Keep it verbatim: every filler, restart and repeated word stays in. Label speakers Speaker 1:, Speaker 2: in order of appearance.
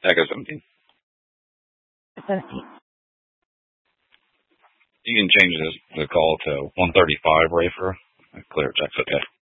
Speaker 1: Echo seventeen.
Speaker 2: seventeen.
Speaker 1: You can change this, the call to one thirty-five, Rafer. Clear checks, okay.